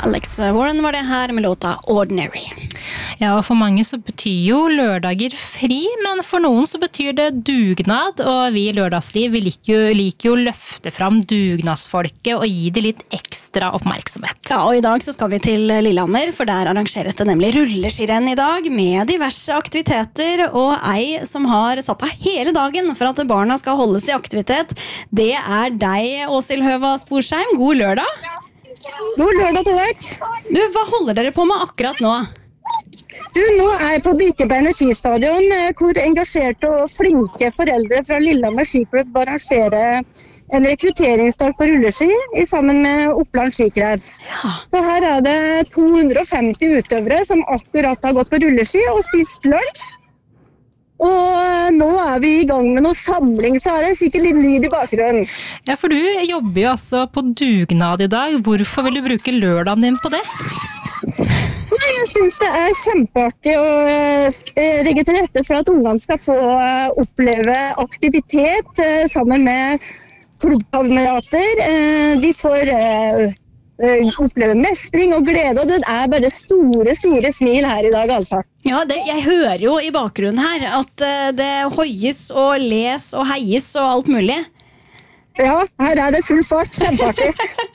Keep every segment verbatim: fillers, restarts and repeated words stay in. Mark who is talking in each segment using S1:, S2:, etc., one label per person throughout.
S1: Alex Warren var det her med låta Ordinary.
S2: Ja, og for mange så betyr jo lørdager fri, men for noen så betyr det dugnad, og vi i Lørdagsliv vi liker jo, liker jo å løfte fram dugnadsfolket og gi det litt ekstra oppmerksomhet.
S1: Ja, og i dag så skal vi til Lillehammer, for der arrangeres det nemlig rulleskirenn i dag med diverse aktiviteter, og ei som har satt av hele dagen for at barna skal holdes i aktivitet. Det er deg, Åshild Høva Sporsheim. God lørdag!
S3: God lørdag til deg.
S1: Du, hva holder dere på med akkurat nå?
S3: Du, nå er jeg på Bikeberg Energistadion, hvor engasjerte og flinke foreldre fra Lillehammer skiklubb arrangerer en rekrutteringsdag på rulleski i sammen med Oppland skikrets.
S1: Ja.
S3: Så her er det to hundre og femti utøvere som akkurat har gått på rulleski og spist lunsj. Og nå er vi i gang med noe samling, så er det sikkert litt lyd i bakgrunnen.
S2: Ja, for du jobber jo altså på dugnad i dag. Hvorfor vil du bruke lørdagen din på det?
S3: Nei, jeg synes det er kjempeartig å eh, legge til rette for at ungene skal få eh, oppleve aktivitet eh, sammen med klubbkamerater. Eh, de får eh, eh, oppleve mestring og glede, og det er bare store, store smil her i dag, altså.
S1: Ja, det, jeg hører jo i bakgrunnen her at uh, det hoies og les og heies og alt mulig.
S3: Ja, her er det full fart, kjempeartig.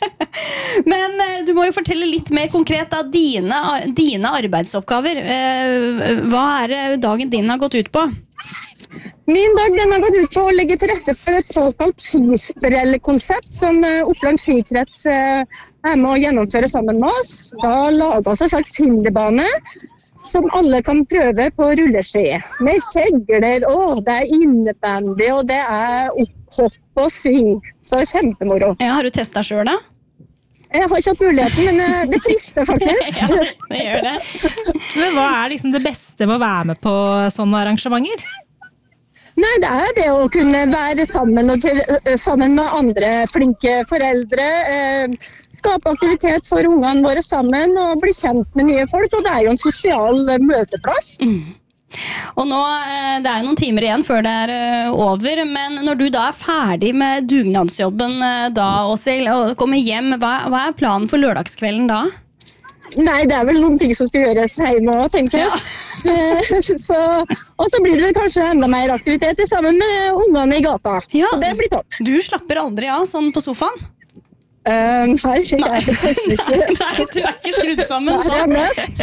S1: Men uh, du må jo fortelle litt mer konkret av dine, dine arbeidsoppgaver. Uh, hva er det dagen din har gått ut på?
S3: Min dag den har gått ut på å legge til rette for et såkalt skisprell-konsept som uh, Oppland skikrets uh, er med å gjennomføre sammen med oss. Da lager vi en slags hinderbane som alle kan prøve på rulleski. Med kjegler, og det er innebandy, og det er opphopp og sving. Så det er kjempemoro.
S1: Ja, har du testet selv da?
S3: Jeg har ikke hatt muligheten, men det frister faktisk.
S1: Ja, det gjør det.
S2: Men hva er liksom det beste med å være med på sånne arrangementer?
S3: Nei, det er det å kunne være sammen, og til, sammen med andre flinke foreldre, eh, skape aktivitet for ungene våre sammen og bli kjent med nye folk, og det er jo en sosial møteplass.
S1: Mm. Og nå, det er jo noen timer igjen før det er over, men når du da er ferdig med dugnadsjobben da, Åshild, og kommer hjem, hva, hva er planen for lørdagskvelden da?
S3: Nei, det er vel noen ting som skal gjøres hjemme også, tenker jeg. Ja. så, og så blir det vel kanskje enda mer aktivitet sammen med ungene i gata.
S1: Ja,
S3: så det blir topp.
S1: Du slapper aldri av sånn på sofaen?
S3: Um, nei, det er det kanskje ikke.
S1: Nei, du er ikke skrudd sammen sånn.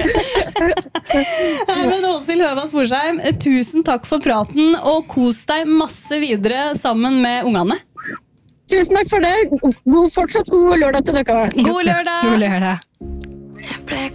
S1: Ja, men Åshild Høva Sporsheim, tusen takk for praten, og kos deg masse videre sammen med ungene.
S3: Tusen takk for det. God, fortsatt god lørdag til dere.
S1: God lørdag!
S2: God lørdag.